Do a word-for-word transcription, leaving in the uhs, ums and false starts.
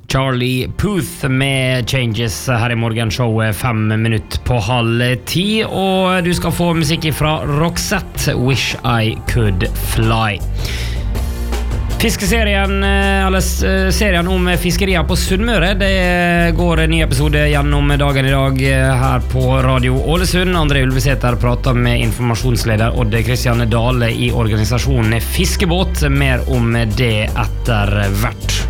Charlie Puth med Changes her i morgenshowet fem minutter på halv ti, og du skal få musikk fra Roxette, Wish I Could Fly. Fiskeserien, eller serien om fiskerier på Sunnmøre, det går en ny episode gjennom dagen i dag her på Radio Ålesund. André Ulvesæter prater med informasjonsleder Odde Kristiane Dale i organisasjonen Fiskebåt. Mer om det etter hvert.